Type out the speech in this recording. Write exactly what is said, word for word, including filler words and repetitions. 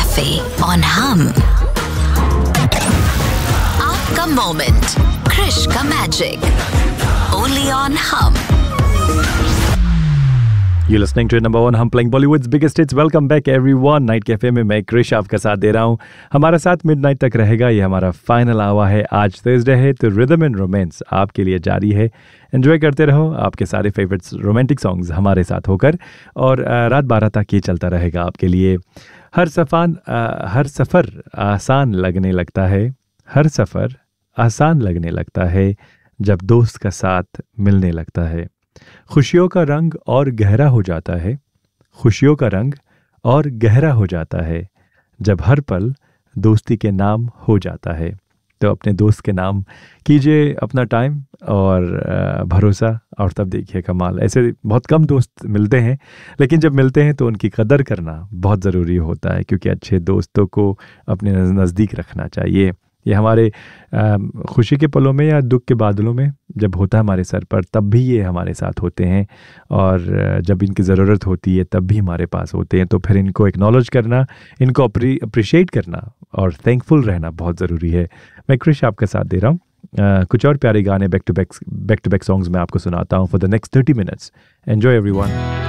Cafe on Hum. आपका moment, Krish का magic, only on Hum. You're listening to number one Hum playing Bollywood's biggest hits. Welcome back everyone. Night cafe में मैं क्रिश आपका साथ दे रहा हूँ. हमारा साथ मिडनाइट तक रहेगा. ये हमारा फाइनल आवा है. आज थर्सडे है तो रिदम एंड रोमांस आपके लिए जारी है. एंजॉय करते रहो. आपके सारे फेवरेट्स रोमांटिक सॉन्ग्स हमारे साथ होकर और रात बारह तक ये चलता रहेगा आपके लिए. हर सफान हर सफ़र आसान लगने लगता है. हर सफ़र आसान लगने लगता है जब दोस्त का साथ मिलने लगता है. खुशियों का रंग और गहरा हो जाता है. खुशियों का रंग और गहरा हो जाता है जब हर पल दोस्ती के नाम हो जाता है. तो अपने दोस्त के नाम कीजिए अपना टाइम और भरोसा, और तब देखिए कमाल. ऐसे बहुत कम दोस्त मिलते हैं, लेकिन जब मिलते हैं तो उनकी कदर करना बहुत ज़रूरी होता है, क्योंकि अच्छे दोस्तों को अपने नज़दीक रखना चाहिए. ये हमारे खुशी के पलों में या दुख के बादलों में जब होता है हमारे सर पर, तब भी ये हमारे साथ होते हैं, और जब इनकी ज़रूरत होती है तब भी हमारे पास होते हैं. तो फिर इनको एक्नॉलेज करना, इनको अप्रिशिएट करना और थैंकफुल रहना बहुत ज़रूरी है. मैं क्रिश आपका साथ दे रहा हूँ. Uh, कुछ और प्यारे गाने back to back back to back songs मैं आपको सुनाता हूँ for the next thirty minutes. Enjoy everyone.